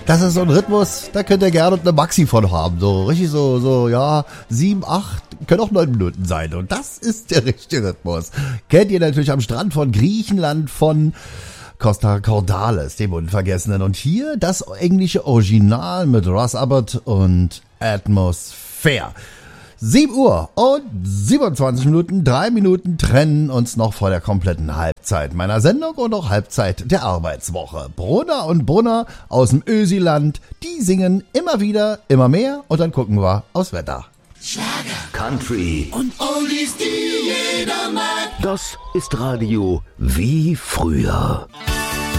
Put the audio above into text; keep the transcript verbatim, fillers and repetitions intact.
Das ist so ein Rhythmus, da könnt ihr gerne eine Maxi von haben. So richtig so, so, ja, sieben, acht, können auch neun Minuten sein. Und das ist der richtige Rhythmus. Kennt ihr natürlich am Strand von Griechenland, von Costa Cordalis, dem Unvergessenen. Und hier das englische Original mit Russ Abbott und Atmosphere. sieben Uhr und siebenundzwanzig Minuten, drei Minuten trennen uns noch vor der kompletten Halbzeit meiner Sendung und auch Halbzeit der Arbeitswoche. Brunner und Brunner aus dem Ösiland, die singen immer wieder, immer mehr und dann gucken wir aufs Wetter. Schlager, Country und Oldies, die jeder mag. Das ist Radio wie früher.